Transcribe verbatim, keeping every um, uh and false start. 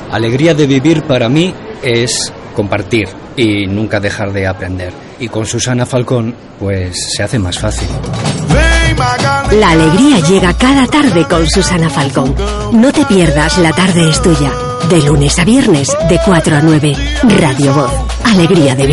Alegría de vivir para mí es compartir y nunca dejar de aprender. Y con Susana Falcón, pues se hace más fácil. La alegría llega cada tarde con Susana Falcón. No te pierdas La tarde es tuya. De lunes a viernes, de cuatro a nueve. Radio Voz. Alegría de vivir.